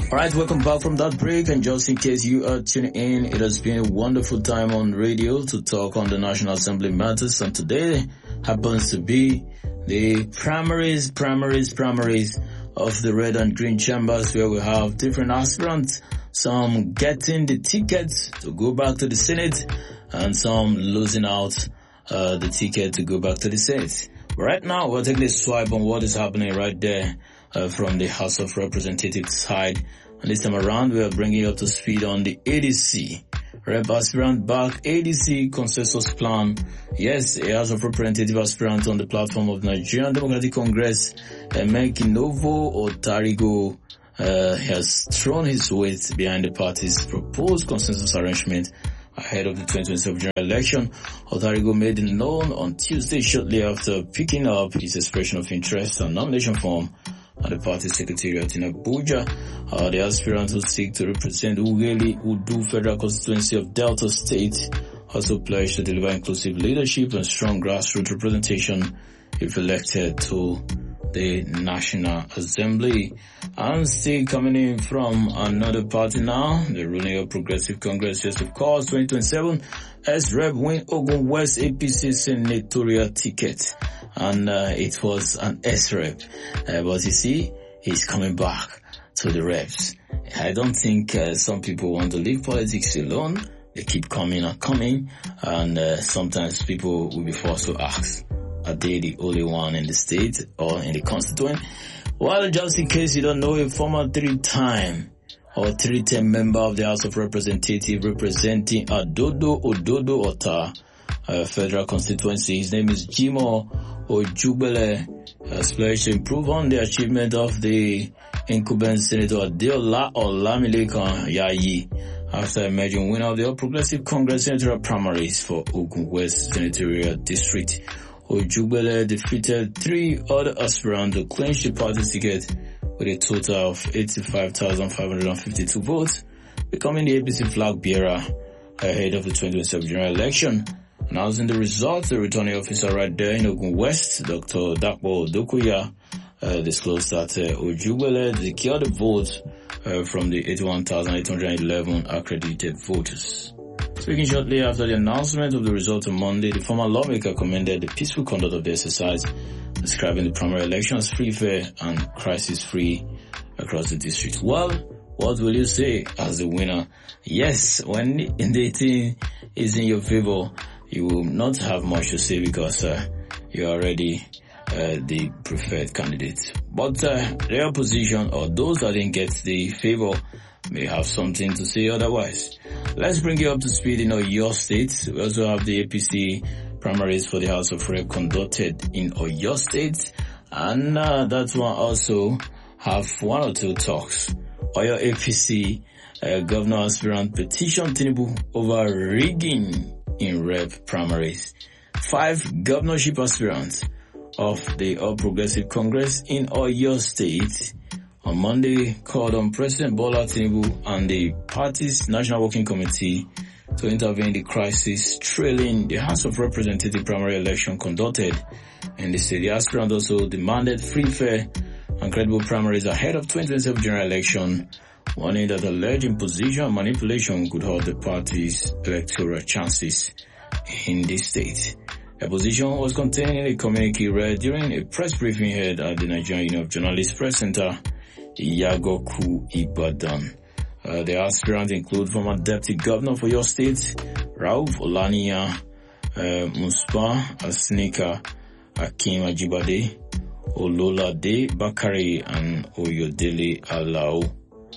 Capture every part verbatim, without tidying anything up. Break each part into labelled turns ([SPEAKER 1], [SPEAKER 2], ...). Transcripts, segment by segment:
[SPEAKER 1] Alright, welcome back from that break, and just in case you are tuning in, it has been a wonderful time on radio to talk on the National Assembly matters, and today happens to be the primaries, primaries, primaries of the red and green chambers, where we have different aspirants, some getting the tickets to go back to the Senate, and some losing out uh, the ticket to go back to the Senate. But right now, we're taking a swipe on what is happening right there uh, from the House of Representatives side. And this time around, we are bringing you up to speed on the A D C. Rep aspirant back A D C consensus plan. Yes, a House of Representative aspirant on the platform of the Nigerian Democratic Congress, Emekinovo Otarigo, uh, has thrown his weight behind the party's proposed consensus arrangement ahead of the twenty twenty-seven general election. Otarigo made it known on Tuesday shortly after picking up his expression of interest and nomination form at the party secretariat in Abuja. Uh, the aspirant who seek to represent Ughelli Udu Federal Constituency of Delta State also pledged to deliver inclusive leadership and strong grassroots representation if elected to the National Assembly. And still coming in from another party now, the ruling of Progressive Congress, yes of course, twenty twenty-seven, S-Rep win Ogun West A P C senatorial ticket. And uh, it was an S-Rep. Uh, but you see, he's coming back to the reps. I don't think uh, some people want to leave politics alone. They keep coming and coming. And uh, sometimes people will be forced to ask, are they the only one in the state or in the constituent? Well, just in case you don't know, a former three-time or three-term member of the House of Representatives representing Adodo Ododo Ota uh, Federal Constituency, his name is Jimo Ojugbele, has pledged to improve on the achievement of the incumbent Senator Adeola Olamilekan Yayi after emerging winner of the All Progressive Congress senatorial primaries for Ogun West Senatorial District. Ojugbele defeated three other aspirants to clinch the party ticket with a total of eighty-five thousand five hundred fifty-two votes, becoming the A P C flag bearer ahead of the twenty twenty-seven general election. Announcing the results, the returning officer right there in Ogun West, Doctor Dapo Dokuya, uh, disclosed that uh, Ojugbele secured the votes uh, from the eighty-one thousand eight hundred eleven accredited voters. Speaking shortly after the announcement of the results on Monday, the former lawmaker commended the peaceful conduct of the exercise, describing the primary election as free, fair, and crisis-free across the district. Well, what will you say as the winner? Yes, when the thing is in your favor, you will not have much to say because uh, you're already uh, the preferred candidate. But uh, the opposition or those that didn't get the favor may have something to say otherwise. Let's bring you up to speed in Oyo State. We also have the A P C primaries for the House of Rep conducted in Oyo State, and uh, that one also have one or two talks. Oyo A P C uh, governor aspirant petition Tinubu over rigging in Rep primaries. Five governorship aspirants of the All Progressive Congress in Oyo State on Monday called on President Bola Tinubu and the party's National Working Committee to intervene in the crisis trailing the House of Representatives primary election conducted in the state. The aspirant also demanded free, fair, and credible primaries ahead of twenty twenty-seven general election, warning that alleged imposition and manipulation could hurt the party's electoral chances in the state. A position was contained in a communique read during a press briefing held at the Nigerian Union of Journalists Press Center, Yagoku Ibadan. Uh, the aspirants include former Deputy Governor for your state, Rauf Olaniyan, uh, Muspa Asnika, Akim Ajibade, Ololade Bakari, and Oyodele Alao.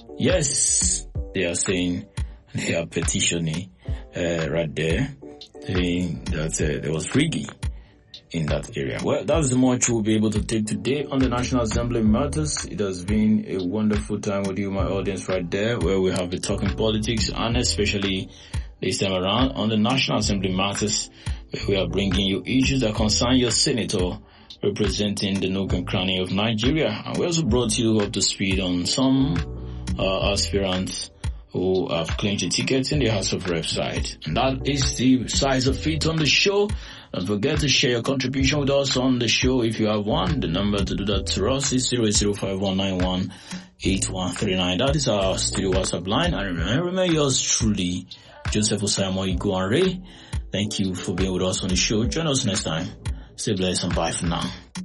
[SPEAKER 1] Yes, they are saying they are petitioning uh, right there, saying that uh, there was rigging in that area. Well, that's much we'll be able to take today on the National Assembly Matters. It has been a wonderful time with you, my audience, right there, where we have been talking politics, and especially this time around on the National Assembly Matters, where we are bringing you issues that concern your senator representing the nook and cranny of Nigeria. And we also brought you up to speed on some uh, aspirants who have clinched a ticket in the House of Reps side. And that is the size of it on the show. Don't forget to share your contribution with us on the show if you have one. The number to do that to us is zero eight zero five one nine one eight one three nine. That is our studio WhatsApp line. And remember, remember yours truly, Joseph Osayamo Iguanre. Thank you for being with us on the show. Join us next time. Stay blessed and bye for now.